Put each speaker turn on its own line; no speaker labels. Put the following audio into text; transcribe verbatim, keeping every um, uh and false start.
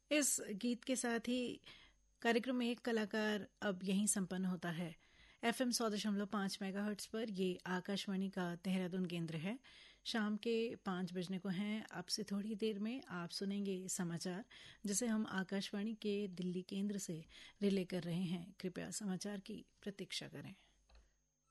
इस गीत के साथ ही कार्यक्रम में एक कलाकार अब यहीं संपन्न होता है। एफएम सौ दशमलव पाँच मेगाहर्ट्ज पर ये आकाशवाणी का देहरादून केंद्र है। शाम के पाँच बजने को हैं। अब से थोड़ी देर में आप सुनेंगे समाचार, जिसे हम आकाशवाणी के दिल्ली केंद्र से रिले कर रहे हैं। कृपया समाचार की प्रतीक्षा करें।